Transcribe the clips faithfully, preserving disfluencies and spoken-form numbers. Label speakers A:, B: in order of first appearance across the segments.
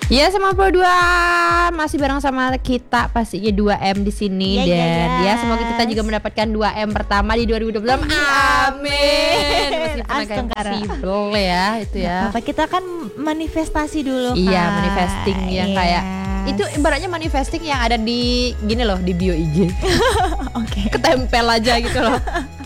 A: Ya sama Pro dua masih bareng sama kita pastinya dua M di sini
B: ya,
A: dan
B: ya,
A: ya semoga kita juga mendapatkan dua M pertama di dua ribu dua puluh enam. Amin. Meskipun agak impossible ya itu ya.
B: Apa kita kan manifestasi dulu kan.
A: Iya, manifesting yang yes. kayak itu ibaratnya manifesting yang ada di gini loh di bio I G. Oke.
B: Okay.
A: Ketempel aja gitu loh.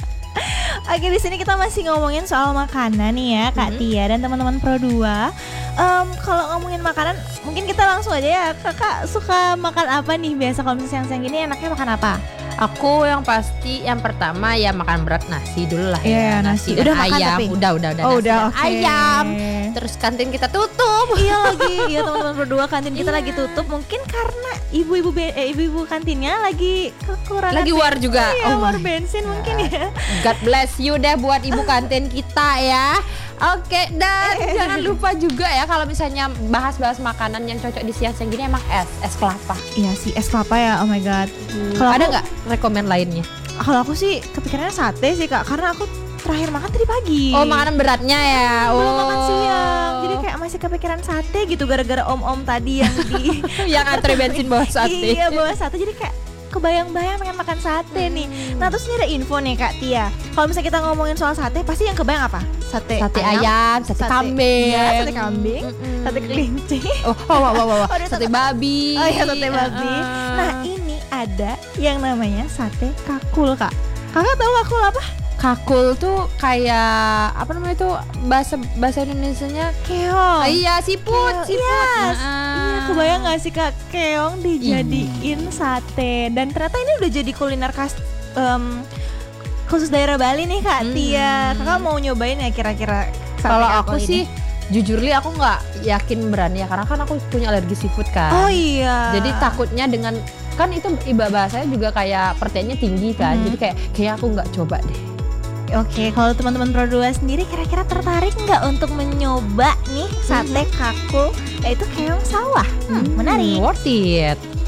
B: Oke, di sini kita masih ngomongin soal makanan nih ya, Kak mm-hmm. Tia dan teman-teman Pro dua. Um, kalau ngomongin makanan, mungkin kita langsung aja ya. Kakak suka makan apa nih biasa kalau misalnya siang-siang gini enaknya makan apa?
A: Aku yang pasti yang pertama ya makan berat nasi dulu lah
B: yeah,
A: ya.
B: Nasi,
A: nasi
B: udah
A: dan
B: makan
A: ayam.
B: Tapi?
A: Udah, udah, udah.
B: Oh,
A: nasi
B: udah,
A: dan
B: okay.
A: ayam. Terus kantin kita tutup.
B: Iya lagi, iya teman-teman berdua kantin kita yeah. lagi tutup. Mungkin karena ibu-ibu be- eh, ibu-ibu kantinnya lagi kekurangan.
A: Lagi war juga.
B: Iya,
A: oh
B: war bensin God. Mungkin ya.
A: God bless you deh buat ibu kantin kita ya. Oke, dan jangan lupa juga ya kalau misalnya bahas-bahas makanan yang cocok di siang-siang gini emang es, es kelapa.
B: Iya sih, es kelapa ya. Oh my god.
A: Hmm. Kalau ada nggak rekomen lainnya?
B: Kalau aku sih kepikirannya sate sih Kak, karena aku terakhir makan tadi pagi.
A: Oh, makanan beratnya ya.
B: Hmm,
A: oh.
B: Belum makan siang. Jadi kayak masih kepikiran sate gitu gara-gara om-om tadi yang di
A: yang antre bensin bawa sate.
B: Iya, bawa sate. Jadi kayak kebayang-bayang pengen makan sate hmm. nih. Nah, terus ini ada info nih Kak Tia. Kalau misalnya kita ngomongin soal sate, pasti yang kebayang apa? Sate,
A: sate ayam, ayam sate, sate kambing,
B: ya, sate kambing, mm-hmm. sate kelinci.
A: Oh, oh, oh, oh, oh. oh sate babi.
B: Oh iya, sate babi. Uh. Nah, ini ada yang namanya sate kakul, Kak. Kakak tahu kakul apa?
A: Kakul tuh kayak apa namanya itu bahasa bahasa Indonesianya
B: keong.
A: Oh, iya siput,
B: keong.
A: siput.
B: Yes.
A: Nah.
B: Iya, kebayang nggak sih Kak keong dijadiin Ih. sate dan ternyata ini udah jadi kuliner khas um, khusus daerah Bali nih Kak hmm. Tia. Kakak mau nyobain ya kira-kira?
A: Kalau aku ini? sih jujur li aku nggak yakin berani ya karena kan aku punya alergi seafood kan.
B: Oh iya.
A: Jadi takutnya dengan kan itu iba bahasanya juga kayak proteinnya tinggi kan. Hmm. Jadi kayak kayak aku nggak coba deh.
B: Oke, kalau teman-teman Pro dua sendiri kira-kira tertarik nggak untuk mencoba nih sate kakul yaitu keong sawah? Hmm,
A: hmm,
B: menarik.
A: Worth it.